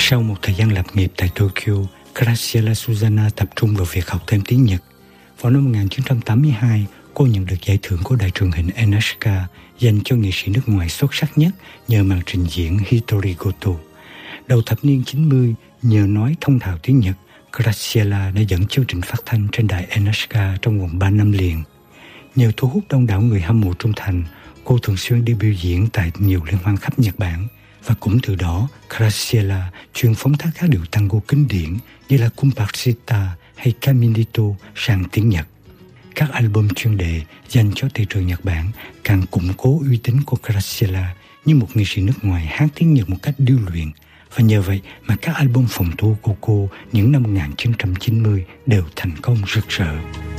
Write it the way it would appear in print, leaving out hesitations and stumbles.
Sau một thời gian lập nghiệp tại Tokyo, Graciela Susana tập trung vào việc học thêm tiếng Nhật. Vào năm 1982, cô nhận được giải thưởng của đài truyền hình NHK dành cho nghệ sĩ nước ngoài xuất sắc nhất nhờ màn trình diễn Hitori Goto. Đầu thập niên 90, nhờ nói thông thạo tiếng Nhật, Graciela đã dẫn chương trình phát thanh trên đài NHK trong vòng 3 năm liền. Nhờ thu hút đông đảo người hâm mộ trung thành, cô thường xuyên đi biểu diễn tại nhiều liên hoan khắp Nhật Bản. Và cũng từ đó, Graciela truyền phóng tác các điệu tango kinh điển như là Comparsita hay Caminito sang tiếng Nhật. Các album chuyên đề dành cho thị trường Nhật Bản càng củng cố uy tín của Graciela như một nghệ sĩ nước ngoài hát tiếng Nhật một cách điêu luyện. Và nhờ vậy mà các album phòng thu của cô những năm 1990 đều thành công rực rỡ.